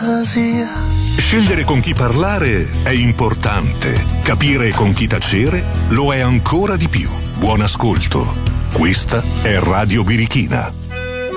fantasia. Scegliere con chi parlare è importante, capire con chi tacere lo è ancora di più. Buon ascolto. Questa è Radio Birichina.